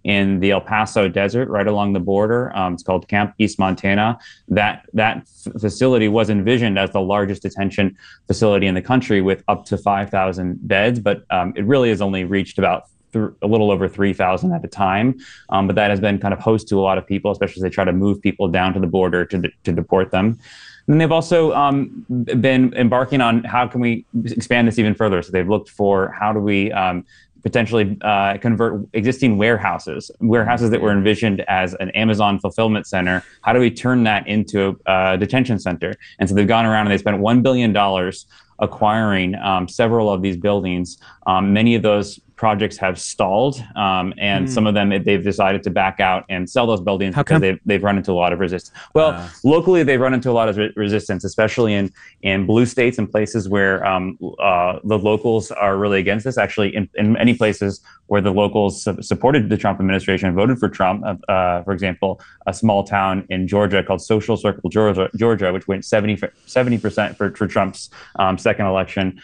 in the El Paso desert, right along the border. It's called Camp East Montana. That facility was envisioned as the largest detention facility in the country with up to 5,000 beds, but it really has only reached about a little over 3,000 at a time. But that has been kind of host to a lot of people, especially as they try to move people down to the border to deport them. And they've also been embarking on how can we expand this even further. So they've looked for how do we potentially convert existing warehouses that were envisioned as an Amazon fulfillment center. How do we turn that into a detention center? And so they've gone around and they spent $1 billion acquiring several of these buildings. Many of those projects have stalled, and some of them they've decided to back out and sell those buildings because they've run into a lot of resistance. Well, locally they've run into a lot of resistance, especially in blue states and places where the locals are really against this. Actually, in many places where the locals supported the Trump administration and voted for Trump, for example, a small town in Georgia called Social Circle, Georgia, which went 70% for Trump's second election.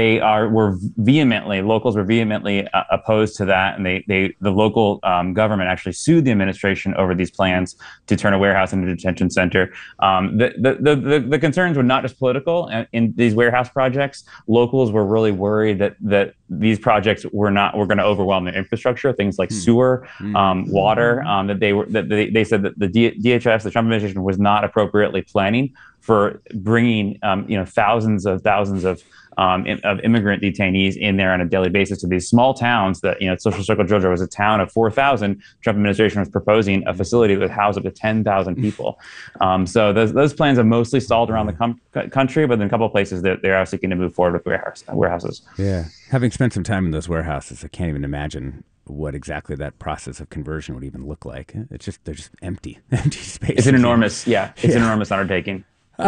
Locals were vehemently opposed to that, and the local government actually sued the administration over these plans to turn a warehouse into a detention center. The concerns were not just political. In these warehouse projects, locals were really worried that these projects were going to overwhelm their infrastructure, things like sewer, water. They said that the DHS, the Trump administration, was not appropriately planning for bringing thousands of immigrant detainees in there on a daily basis to these small towns. That Social Circle, Georgia, was a town of 4,000. Trump administration was proposing a facility that would house up to 10,000 people. So those plans have mostly stalled around the country, but in a couple of places they are seeking to move forward with warehouses. Yeah, having spent some time in those warehouses, I can't even imagine what exactly that process of conversion would even look like. They're just empty space. It's an enormous undertaking.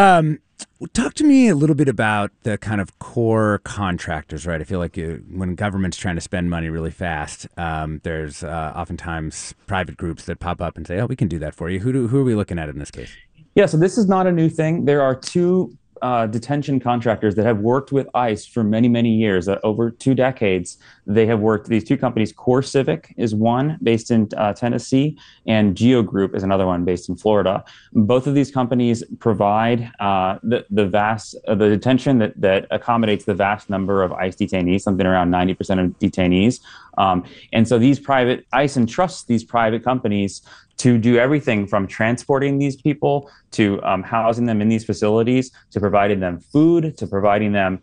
Talk to me a little bit about the kind of core contractors, right? I feel like when government's trying to spend money really fast, there's oftentimes private groups that pop up and say, "Oh, we can do that for you." Who are we looking at in this case? Yeah, so this is not a new thing. There are two detention contractors that have worked with ICE for many, many years. Over 2 decades, they have worked. These two companies, CoreCivic is one based in Tennessee, and Geo Group is another one based in Florida. Both of these companies provide the detention that accommodates the vast number of ICE detainees, something around 90% of detainees. And so ICE entrusts these private companies to do everything from transporting these people to housing them in these facilities, to providing them food, to providing them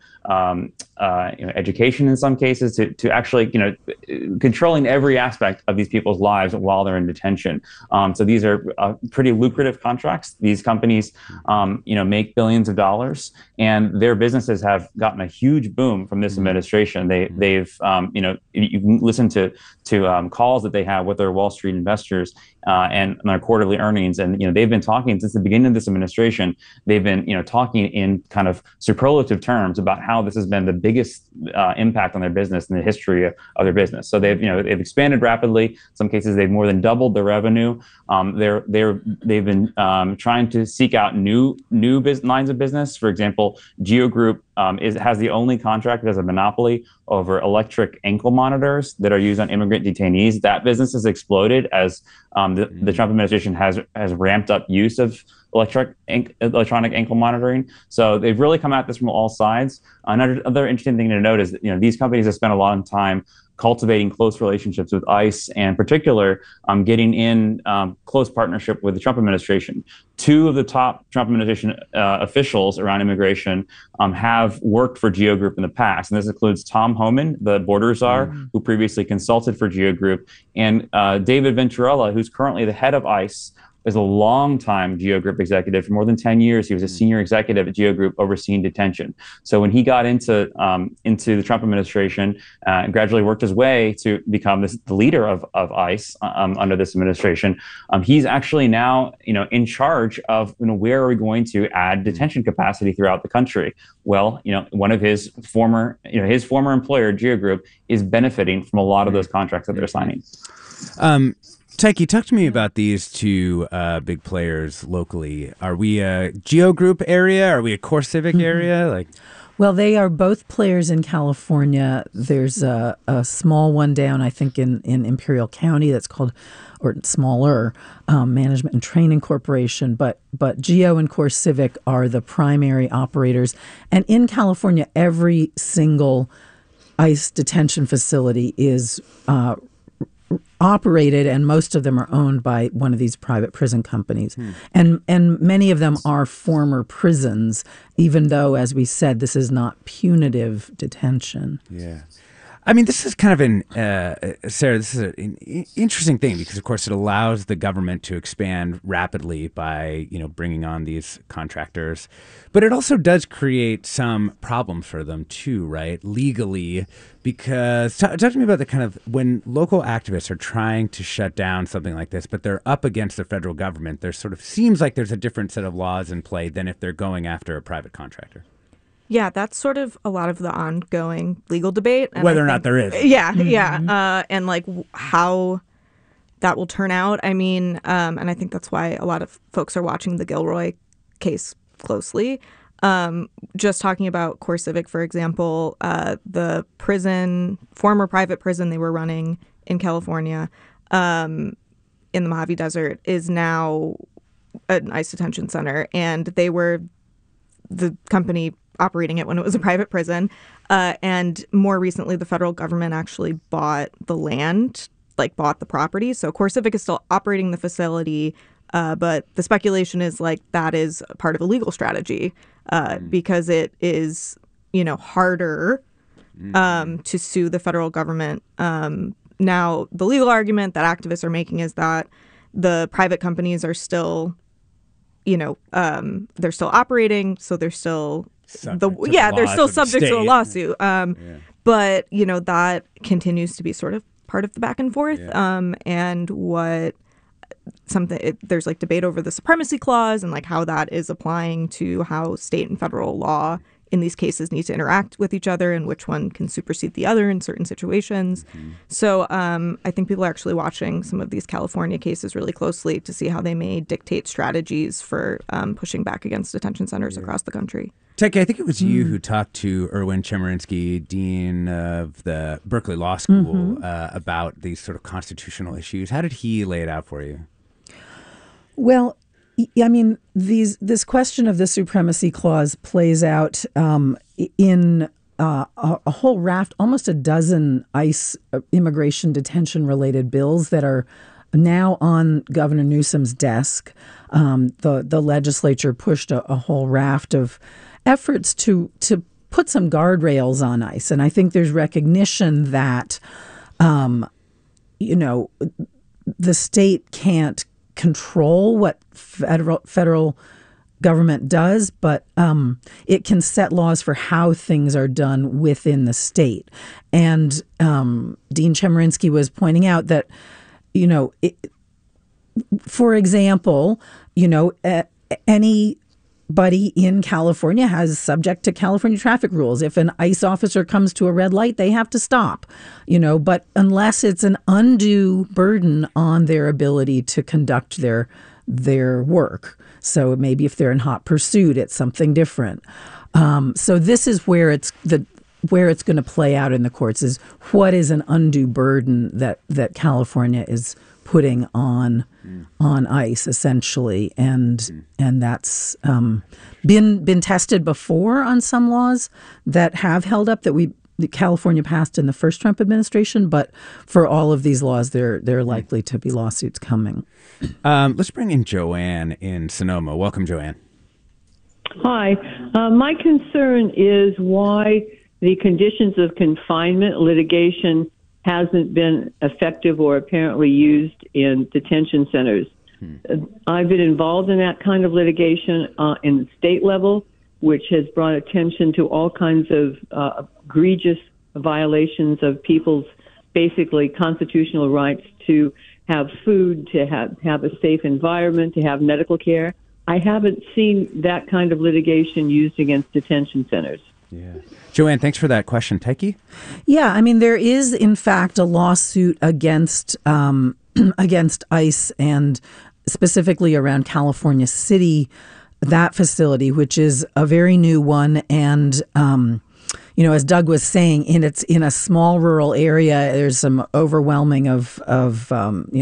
education in some cases, to actually controlling every aspect of these people's lives while they're in detention. So these are pretty lucrative contracts. These companies make billions of dollars, and their businesses have gotten a huge boom from this administration. They've you can listen to calls that they have with their Wall Street investors and their quarterly earnings, and they've been talking since the beginning of this administration. They've been talking in kind of superlative terms about how this has been the biggest impact on their business in the history of their business. So they've expanded rapidly. In some cases, they've more than doubled their revenue. They've been trying to seek out new lines of business. For example, Geo Group has the only contract that has a monopoly over electric ankle monitors that are used on immigrant detainees. That business has exploded as the Trump administration has ramped up use of electronic ankle monitoring. So they've really come at this from all sides. Another interesting thing to note is that these companies have spent a lot of time cultivating close relationships with ICE, and in particular, getting in close partnership with the Trump administration. 2 of the top Trump administration officials around immigration have worked for Geo Group in the past, and this includes Tom Homan, the border czar, who previously consulted for Geo Group, and David Venturella, who's currently the head of ICE, is a long-time Geo Group executive. For more than 10 years, he was a senior executive at Geo Group overseeing detention. So when he got into the Trump administration and gradually worked his way to become the leader of ICE under this administration, he's actually now in charge of where are we going to add detention capacity throughout the country. Well, one of his former employer, Geo Group, is benefiting from a lot of those contracts that they're signing. Tyche, talk to me about these 2 big players locally. Are we a Geo Group area? Are we a CoreCivic area? Well, they are both players in California. There's a small one down, I think, in Imperial County that's called, or smaller, Management and Training Corporation. But Geo and CoreCivic are the primary operators. And in California, every single ICE detention facility is operated, and most of them are owned by one of these private prison companies. And many of them are former prisons, even though, as we said, this is not punitive detention. Yeah. I mean, this is kind of Sarah, this is an interesting thing because, of course, it allows the government to expand rapidly by, bringing on these contractors. But it also does create some problems for them, too, right, legally, because talk to me about the kind of when local activists are trying to shut down something like this, but they're up against the federal government, there sort of seems like there's a different set of laws in play than if they're going after a private contractor. Yeah, that's sort of a lot of the ongoing legal debate. And whether or not there is. Yeah, yeah. And like how that will turn out. I mean, and I think that's why a lot of folks are watching the Gilroy case closely. Just talking about CoreCivic, for example, the former private prison they were running in California in the Mojave Desert is now an ICE detention center. And they were the company operating it when it was a private prison. And more recently, the federal government actually bought the land, bought the property. So CoreCivic is still operating the facility, but the speculation is that is part of a legal strategy because it is, harder to sue the federal government. Now, the legal argument that activists are making is that the private companies are still, they're still operating, so they're still they're still subject to a lawsuit. But that continues to be sort of part of the back and forth. And there's debate over the supremacy clause and how that is applying to how state and federal law in these cases need to interact with each other and which one can supersede the other in certain situations. So I think people are actually watching some of these California cases really closely to see how they may dictate strategies for pushing back against detention centers across the country. Teki, I think it was you who talked to Erwin Chemerinsky, dean of the Berkeley Law School, about these sort of constitutional issues. How did he lay it out for you? Well, I mean, this question of the supremacy clause plays out in a whole raft, almost a dozen ICE immigration detention related bills that are now on Governor Newsom's desk. The legislature pushed a whole raft of efforts to put some guardrails on ICE. And I think there's recognition that, the state can't control what federal government does, but it can set laws for how things are done within the state. And Dean Chemerinsky was pointing out that, for example, anybody in California has subject to California traffic rules. If an ICE officer comes to a red light, they have to stop, but unless it's an undue burden on their ability to conduct their work. So maybe if they're in hot pursuit, it's something different. So this is where it's going to play out in the courts is what is an undue burden that California is putting on ICE essentially, and that's been tested before on some laws that have held up that California passed in the first Trump administration, but for all of these laws, there are likely to be lawsuits coming. Let's bring in Joanne in Sonoma. Welcome, Joanne. Hi. My concern is why the conditions of confinement litigation hasn't been effective or apparently used in detention centers. I've been involved in that kind of litigation in the state level, which has brought attention to all kinds of egregious violations of people's basically constitutional rights to have food, to have a safe environment, to have medical care. I haven't seen that kind of litigation used against detention centers. Yeah. Joanne, thanks for that question. Teki? Yeah, I mean, there is, in fact, a lawsuit against against ICE and specifically around California City that facility, which is a very new one, and as Doug was saying, in a small rural area, there's some overwhelming of